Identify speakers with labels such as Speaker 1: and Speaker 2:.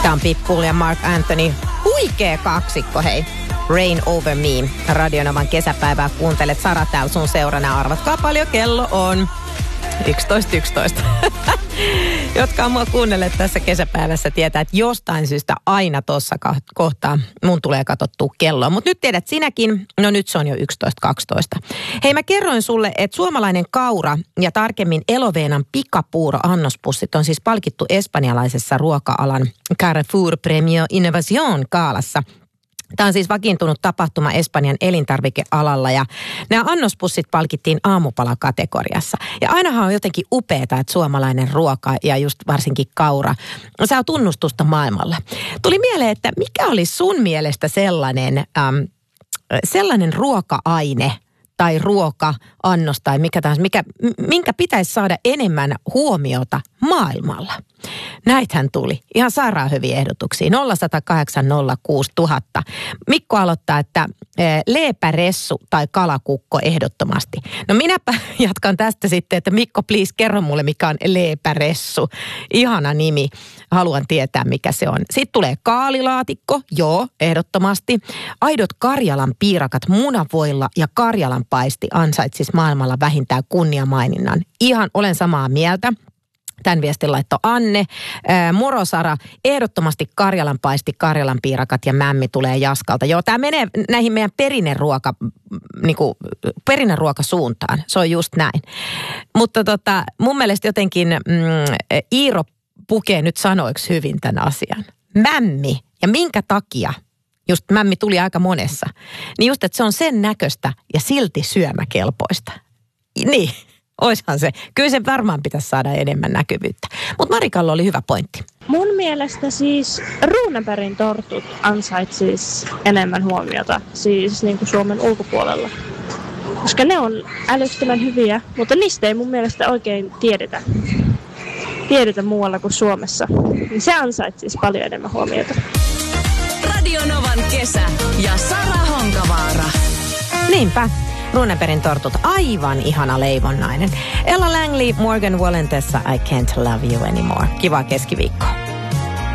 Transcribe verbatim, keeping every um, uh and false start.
Speaker 1: Tämä on Pitbull ja Mark Anthony. Huikea kaksikko, hei. Rain Over Me. Radionovan kesäpäivää kuuntelet. Sara täällä sun seurana. Arvatkaa paljon kello on. yksitoista yksitoista. Jotka on mua kuunnelleet tässä kesäpäivässä tietää, että jostain syystä aina tuossa kohtaa mun tulee katsottua kelloa. Mutta nyt tiedät sinäkin, no nyt se on jo yksitoista kaksitoista. Hei, mä kerroin sulle, että suomalainen kaura ja tarkemmin Eloveenan pikapuuro annospussit on siis palkittu espanjalaisessa ruoka-alan Carrefour Premio Innovation -gaalassa. Tämä on siis vakiintunut tapahtuma Espanjan elintarvikealalla ja nämä annospussit palkittiin aamupalakategoriassa. Ja ainahan on jotenkin upeaa, että suomalainen ruoka ja just varsinkin kaura saa tunnustusta maailmalla. Tuli mieleen, että mikä olisi sun mielestä sellainen, äm, sellainen ruoka-aine tai ruoka-annos tai mikä tahansa, mikä, minkä pitäisi saada enemmän huomiota maailmalla. Näitähän tuli. Ihan sairaan hyviä ehdotuksia. nolla yksi nolla kahdeksan nolla kuusi nolla nolla nolla. Mikko aloittaa, että leipäressu tai kalakukko ehdottomasti. No minäpä jatkan tästä sitten, että Mikko, please kerro mulle, mikä on leipäressu. Ihana nimi. Haluan tietää, mikä se on. Sitten tulee kaalilaatikko. Joo, ehdottomasti. Aidot Karjalan piirakat munavoilla ja Karjalan paisti ansaitsis maailmalla vähintään kunniamaininnan. Ihan olen samaa mieltä. Tämän viestin laittoi Anne. Ää, moro Sara, ehdottomasti Karjalan paisti, Karjalan piirakat ja mämmi tulee Jaskalta. Joo, tämä menee näihin meidän perinneruoka, niinku, perinneruokasuuntaan. Se on just näin. Mutta tota, mun mielestä jotenkin mm, Iiro pukee nyt sanoiksi hyvin tämän asian. Mämmi. Ja minkä takia? Just mämmi tuli aika monessa. Niin just, että se on sen näköistä ja silti syömäkelpoista. Niin. Oishan se. Kyllä se varmaan pitäisi saada enemmän näkyvyyttä. Mutta Marikalla oli hyvä pointti.
Speaker 2: Mun mielestä siis Runebergin tortut ansaitsis enemmän huomiota siis niin kuin Suomen ulkopuolella. Koska ne on älyttömän hyviä, mutta niistä ei mun mielestä oikein tiedetä. Tiedetä muualla kuin Suomessa. Niin se ansaitsis paljon enemmän huomiota.
Speaker 3: Radionovan kesä ja Sara Honkavaara.
Speaker 1: Niinpä. Runebergin tortut, aivan ihana leivonnainen. Ella Langley, Morgan Wallen tässä I Can't Love You Anymore. Kivaa keskiviikkoa.